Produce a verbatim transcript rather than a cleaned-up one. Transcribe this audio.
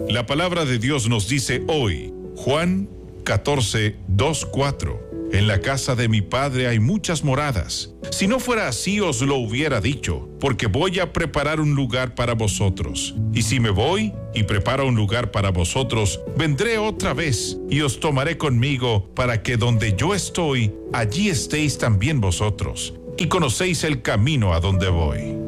La palabra de Dios nos dice hoy, Juan catorce, dos, cuatro. En la casa de mi Padre hay muchas moradas. Si no fuera así os lo hubiera dicho, porque voy a preparar un lugar para vosotros. Y si me voy y preparo un lugar para vosotros, vendré otra vez y os tomaré conmigo, para que donde yo estoy, allí estéis también vosotros, y conocéis el camino a donde voy.